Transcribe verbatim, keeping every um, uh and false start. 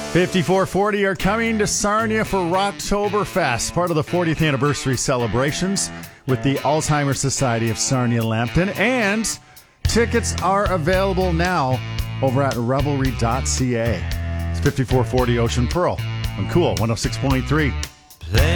fifty-four forty are coming to Sarnia for Rocktoberfest, part of the fortieth anniversary celebrations with the Alzheimer's Society of Sarnia Lambton. And tickets are available now over at revelry dot c a. It's fifty-four forty Ocean Pearl on Cool one oh six point three.